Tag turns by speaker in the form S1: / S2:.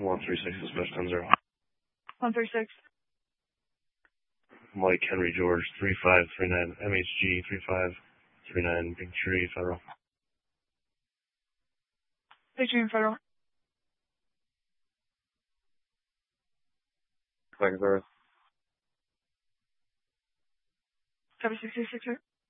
S1: 136 dispatch 10-0.
S2: 136.
S1: Mike Henry George 3539 MHG 3539 Big Tree Federal.
S2: Big Tree Federal.
S1: Second service.
S2: Copy 666.